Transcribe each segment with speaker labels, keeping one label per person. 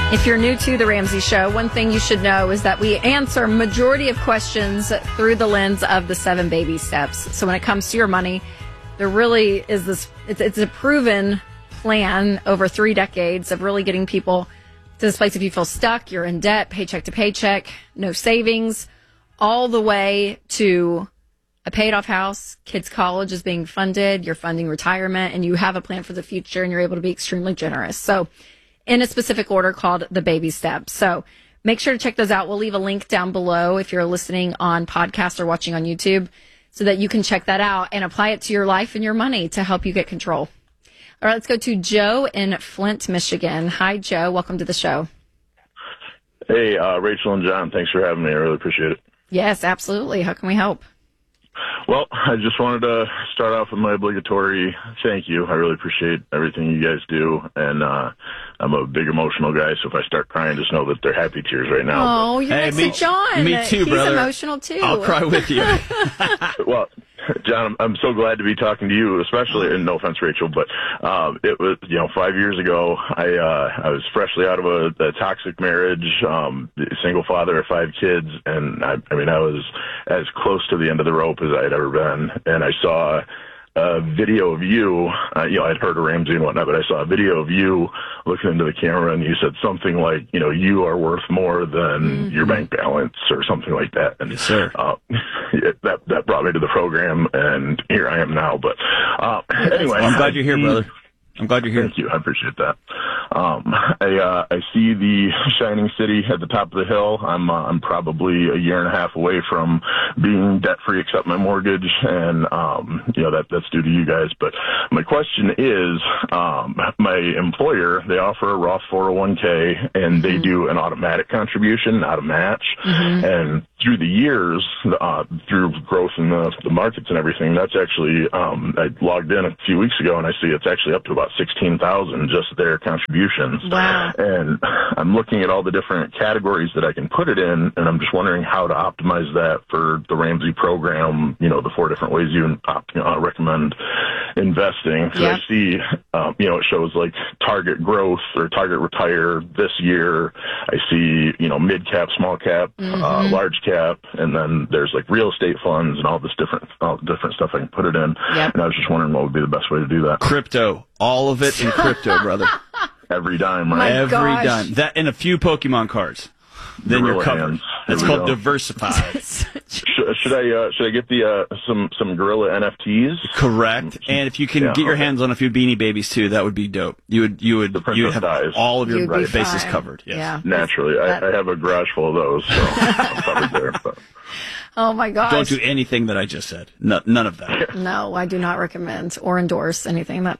Speaker 1: If you're new to The Ramsey Show, one thing you should know is that we answer majority of questions through the lens of the 7 baby steps. So when it comes to your money, there really is this, it's a proven plan over 3 decades of really getting people to this place. If you feel stuck, you're in debt, paycheck to paycheck, no savings, all the way to a paid off house, kids' college is being funded, you're funding retirement, and you have a plan for the future, and you're able to be extremely generous. So in a specific order called the baby steps. So make sure to check those out. We'll leave a link down below if you're listening on podcast or watching on YouTube so that you can check that out and apply it to your life and your money to help you get control. All right, let's go to Joe in Flint, Michigan. Hi, Joe. Welcome to the show.
Speaker 2: Hey, Rachel and John, thanks for having me. I really appreciate it.
Speaker 1: Yes, absolutely. How can we help?
Speaker 2: Well, I just wanted to start off with my obligatory thank you. I really appreciate everything you guys do, and I'm a big emotional guy, so if I start crying, just know that they're happy tears right now.
Speaker 1: Oh, you're next to John.
Speaker 3: Me too, brother.
Speaker 1: He's emotional, too.
Speaker 3: I'll cry with you.
Speaker 2: Well, John, I'm so glad to be talking to you, especially, and no offense, Rachel, but it was, 5 years ago, I was freshly out of a toxic marriage, single father of 5 kids, and I was as close to the end of the rope as I'd ever been, and I saw a video of you, I'd heard of Ramsey and whatnot, but I saw a video of you looking into the camera, and you said something like, you are worth more than your bank balance or something like that. And
Speaker 3: yes, sir.
Speaker 2: That brought me to the program, and here I am now. But anyway.
Speaker 3: I'm glad you're here, brother. I'm glad you're here.
Speaker 2: Thank you. I appreciate that. I see the shining city at the top of the hill. I'm probably a year and a half away from being debt free, except my mortgage, and that's due to you guys. But my question is, my employer, they offer a Roth 401k, and they do an automatic contribution, not a match. And through the years, through growth in the markets and everything, that's actually I logged in a few weeks ago, and I see it's actually up to about 16,000 just their contributions.
Speaker 1: Wow.
Speaker 2: And I'm looking at all the different categories that I can put it in, and I'm just wondering how to optimize that for the Ramsey program, the 4 different ways you recommend investing. So
Speaker 1: yep.
Speaker 2: I see, it shows like target growth or target retire this year. I see, mid cap, small cap, large cap, and then there's like real estate funds and all different stuff I can put it in.
Speaker 1: Yep.
Speaker 2: And I was just wondering what would be the best way to do that.
Speaker 3: Crypto. All of it in crypto, brother.
Speaker 2: Every dime, right?
Speaker 1: My
Speaker 3: Every
Speaker 1: gosh.
Speaker 3: dime. That and a few Pokemon cards. Then you're covered. It's called diversify.
Speaker 2: Should I get the some gorilla NFTs?
Speaker 3: Correct. And if you can get your hands on a few Beanie Babies too, that would be dope. You would have
Speaker 2: dies.
Speaker 3: all of your
Speaker 1: You'd be
Speaker 3: bases
Speaker 1: fine.
Speaker 3: covered. Yes.
Speaker 1: Yeah.
Speaker 2: Naturally, I have a garage full of those, so I'm covered there. But.
Speaker 1: Oh, my gosh.
Speaker 3: Don't do anything that I just said. None of that.
Speaker 1: No, I do not recommend or endorse anything that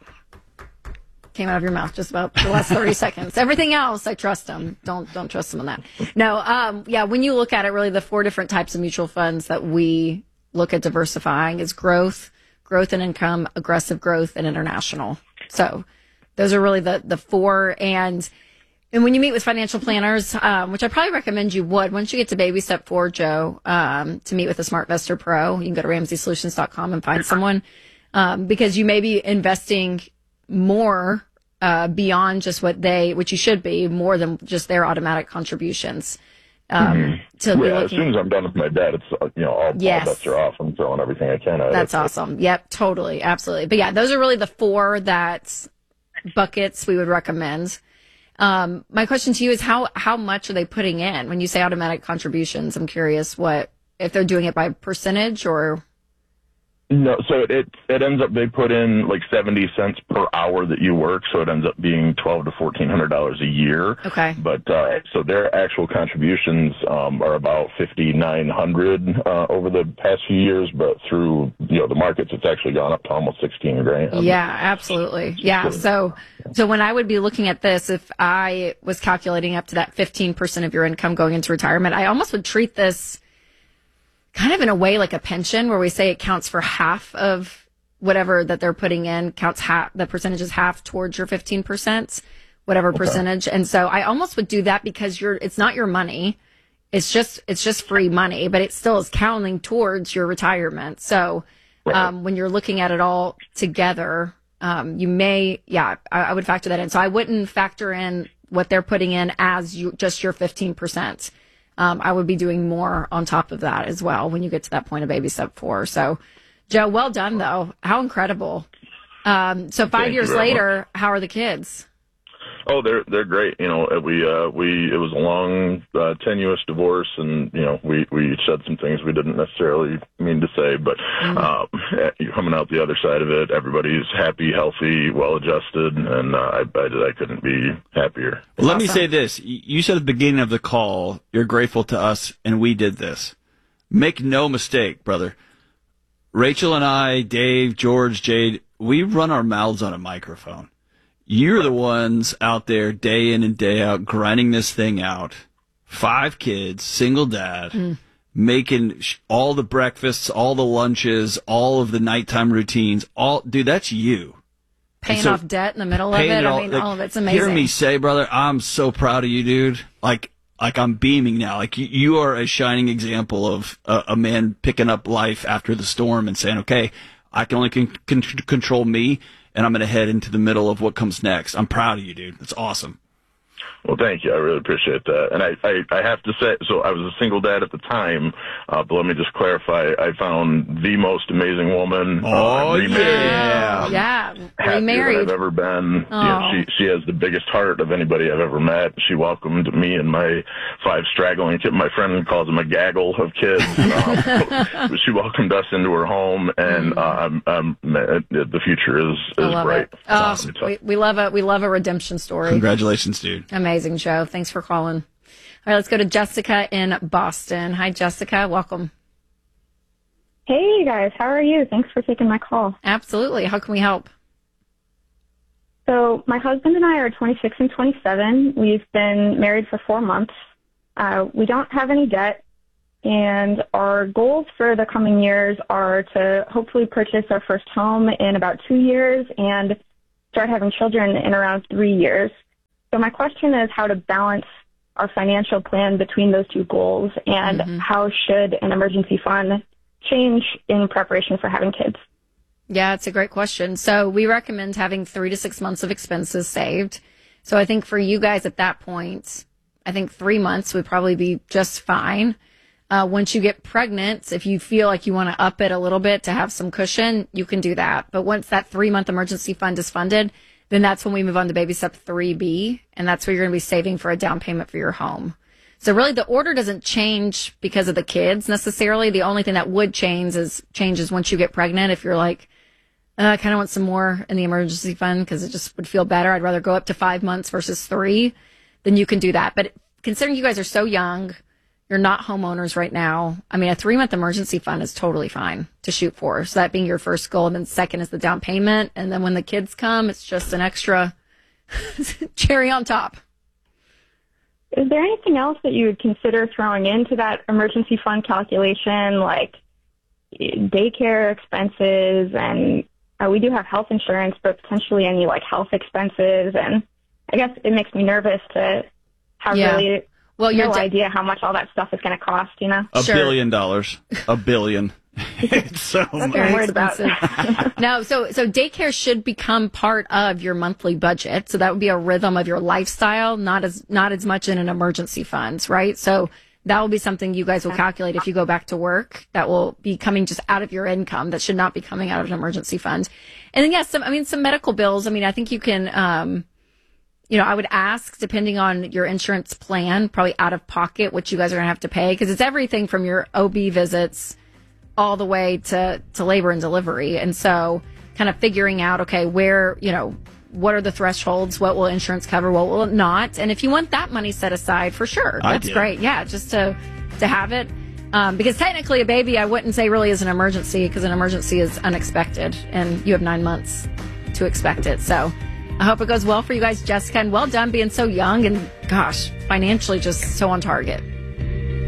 Speaker 1: came out of your mouth just about the last 30 seconds. Everything else, I trust them. Don't trust them on that. No, when you look at it, really the 4 different types of mutual funds that we look at diversifying is growth and income, aggressive growth, and international. So those are really the 4. And when you meet with financial planners, which I probably recommend you would, once you get to baby step 4, Joe, to meet with a SmartVestor Pro, you can go to RamseySolutions.com and find someone, because you may be investing more beyond just what you should be, more than just their automatic contributions.
Speaker 2: As soon as I'm done with my debt, it's all bets are off. I'm throwing everything I can at it.
Speaker 1: That's awesome. Yep, totally, absolutely. But yeah, those are really the 4 buckets we would recommend. My question to you is how much are they putting in? When you say automatic contributions, I'm curious if they're doing it by percentage or.
Speaker 2: No, so it ends up, they put in like 70 cents per hour that you work, so it ends up being $1,200 to $1,400 a year.
Speaker 1: Okay.
Speaker 2: But so their actual contributions are about $5,900 over the past few years, but through the markets, it's actually gone up to almost $16,000.
Speaker 1: Yeah, absolutely. Yeah. So when I would be looking at this, if I was calculating up to that 15% of your income going into retirement, I almost would treat this kind of in a way like a pension, where we say it counts for half of whatever that they're putting in, the percentage is half towards your 15%, whatever percentage. And so I almost would do that because it's not your money. It's just free money, but it still is counting towards your retirement. So, when you're looking at it all together, you may, I would factor that in. So I wouldn't factor in what they're putting in as just your 15%. I would be doing more on top of that as well when you get to that point of baby step 4. So, Joe, well done, though. How incredible. So 5 years later, how are the kids?
Speaker 2: Oh, they're great. You know, it was a long, tenuous divorce, and you know, we said some things we didn't necessarily mean to say, but coming out the other side of it, everybody's happy, healthy, well-adjusted, and I couldn't be happier.
Speaker 3: Let me say this: you said at the beginning of the call, you're grateful to us, and we did this. Make no mistake, brother. Rachel and I, Dave, George, Jade, we run our mouths on a microphone. You're the ones out there day in and day out grinding this thing out. 5 kids, single dad, making all the breakfasts, all the lunches, all of the nighttime routines. Dude, that's you.
Speaker 1: Paying off debt in the middle of it. All of it's amazing.
Speaker 3: Hear me say, brother, I'm so proud of you, dude. Like I'm beaming now. Like you are a shining example of a man picking up life after the storm and saying, okay, I can only control me, and I'm going to head into the middle of what comes next. I'm proud of you, dude. That's awesome.
Speaker 2: Well, thank you. I really appreciate that. And I have to say, so I was a single dad at the time, but let me just clarify. I found the most amazing woman.
Speaker 1: Yeah. Remarried.
Speaker 2: I've ever been. You know, she has the biggest heart of anybody I've ever met. She welcomed me and my 5 straggling kids. My friend calls them a gaggle of kids. She welcomed us into her home, and the future is bright.
Speaker 1: We love a redemption story.
Speaker 3: Congratulations, dude.
Speaker 1: Amazing, Joe. Thanks for calling. All right, let's go to Jessica in Boston. Hi, Jessica. Welcome.
Speaker 4: Hey, guys. How are you? Thanks for taking my call.
Speaker 1: Absolutely. How can we help?
Speaker 4: So my husband and I are 26 and 27. We've been married for 4 months. We don't have any debt, and our goals for the coming years are to hopefully purchase our first home in about 2 years and start having children in around 3 years. So my question is how to balance our financial plan between those 2 goals, and how should an emergency fund change in preparation for having kids?
Speaker 1: Yeah, it's a great question. So we recommend having 3 to 6 months of expenses saved. So I think for you guys at that point, I think 3 months would probably be just fine. Once you get pregnant, if you feel like you want to up it a little bit to have some cushion, you can do that. But once that 3-month emergency fund is funded, then that's when we move on to baby step 3B, and that's where you're going to be saving for a down payment for your home. So really the order doesn't change because of the kids necessarily. The only thing that would changes once you get pregnant. If you're like, I kind of want some more in the emergency fund because it just would feel better. I'd rather go up to 5 months versus 3, then you can do that. But considering you guys are so young, you're not homeowners right now. I mean, a 3-month emergency fund is totally fine to shoot for. So that being your first goal. And then second is the down payment. And then when the kids come, it's just an extra cherry on top.
Speaker 4: Is there anything else that you would consider throwing into that emergency fund calculation, like daycare expenses? And we do have health insurance, but potentially any like health expenses. And I guess it makes me nervous to have really no idea how much all that stuff is going to cost, you know?
Speaker 3: $1 billion. $1 billion. It's so
Speaker 4: much. I'm worried about it.
Speaker 1: No, so daycare should become part of your monthly budget. So that would be a rhythm of your lifestyle, not as much in an emergency fund, right? So that will be something you guys will calculate if you go back to work. That will be coming just out of your income. That should not be coming out of an emergency fund. And then yes, some medical bills. I mean, I think you can, I would ask, depending on your insurance plan, probably out of pocket, what you guys are going to have to pay, because it's everything from your OB visits all the way to labor and delivery. And so kind of figuring out, okay, where, what are the thresholds? What will insurance cover? What will it not? And if you want that money set aside, for sure, that's great. Yeah, just to have it. Because technically a baby, I wouldn't say really is an emergency, because an emergency is unexpected and you have 9 months to expect it. So I hope it goes well for you guys, Jessica, and well done being so young and, gosh, financially just so on target.